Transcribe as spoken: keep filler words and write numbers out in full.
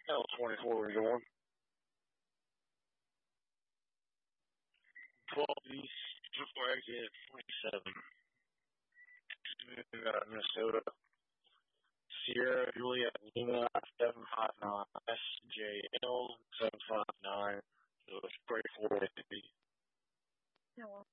L twenty-four, we're going. twelve East, triple exit forty-seven. We got Minnesota. Sierra Juliet Lima seven five nine S J L seven five nine. So it's pretty four fifty. Yeah, well.